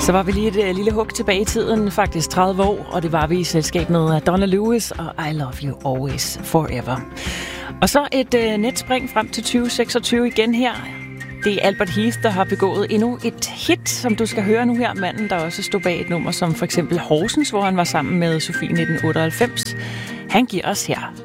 Så var vi lige et lille hug tilbage i tiden, faktisk 30 år, og det var vi i selskab med Donna Lewis og I Love You Always Forever. Og så et netspring frem til 2026 igen her. Det er Albert Heath, der har begået endnu et hit, som du skal høre nu her. Manden, der også stod bag et nummer som for eksempel Horsens, hvor han var sammen med Sofie 1998. Han giver os her